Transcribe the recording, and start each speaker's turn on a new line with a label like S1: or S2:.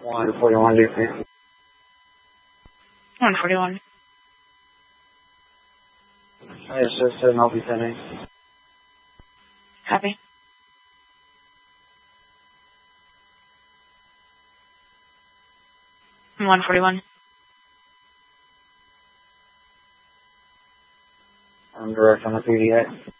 S1: 141 DP.
S2: 141.
S1: Yes, sir, 7 LP 10
S2: Copy. I'm 141.
S1: I'm direct on the PDA.